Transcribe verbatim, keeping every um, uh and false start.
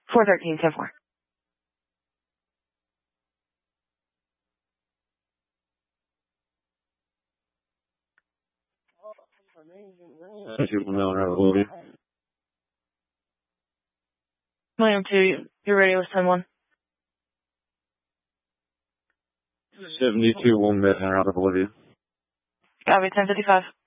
four thirteen, ten four. William two, your radio is ten one. seventy-two, one Midtown out of Bolivia. Copy, ten fifty-five.